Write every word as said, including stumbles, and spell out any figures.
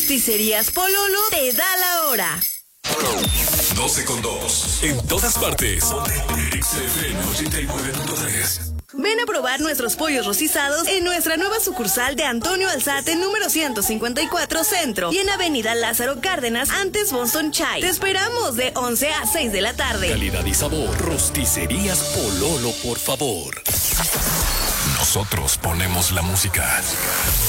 Rosticerías Pololo te da la hora. doce con dos. En todas partes. X F M ochenta y nueve punto tres. Ven a probar nuestros pollos rocizados en nuestra nueva sucursal de Antonio Alzate, número ciento cincuenta y cuatro Centro, y en Avenida Lázaro Cárdenas, antes Boston Chai. Te esperamos de once a seis de la tarde. Calidad y sabor. Rosticerías Pololo, por favor. Nosotros ponemos la música.